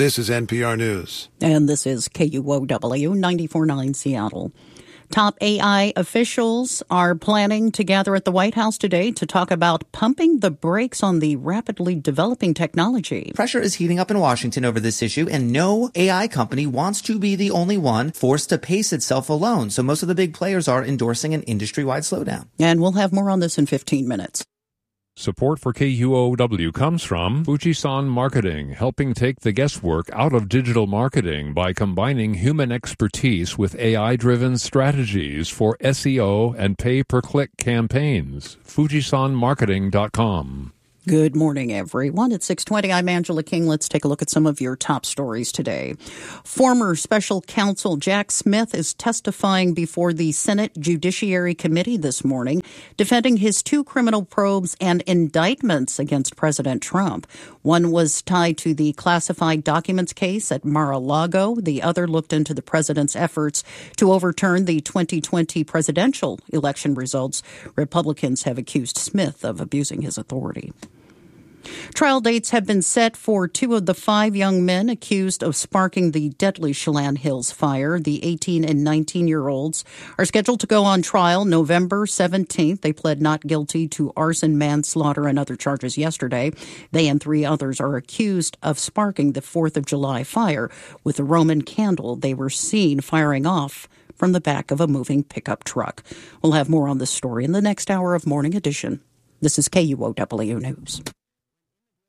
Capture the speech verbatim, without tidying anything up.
This is N P R News. And this is K U O W ninety-four point nine Seattle. Top A I officials are planning to gather at the White House today to talk about pumping the brakes on the rapidly developing technology. Pressure is heating up in Washington over this issue, and no A I company wants to be the only one forced to pace itself alone. So most of the big players are endorsing an industry-wide slowdown. And we'll have more on this in fifteen minutes. Support for K U O W comes from Fujisan Marketing, helping take the guesswork out of digital marketing by combining human expertise with A I-driven strategies for S E O and pay-per-click campaigns. Fujisan Marketing dot com. Good morning, everyone. At six twenty, I'm Angela King. Let's take a look at some of your top stories today. Former special counsel Jack Smith is testifying before the Senate Judiciary Committee this morning, defending his two criminal probes and indictments against President Trump. One was tied to the classified documents case at Mar-a-Lago. The other looked into the president's efforts to overturn the twenty twenty presidential election results. Republicans have accused Smith of abusing his authority. Trial dates have been set for two of the five young men accused of sparking the deadly Chelan Hills fire. The eighteen and nineteen-year-olds are scheduled to go on trial November seventeenth. They pled not guilty to arson, manslaughter, and other charges yesterday. They and three others are accused of sparking the fourth of July fire with a Roman candle they were seen firing off from the back of a moving pickup truck. We'll have more on this story in the next hour of Morning Edition. This is K U O W News.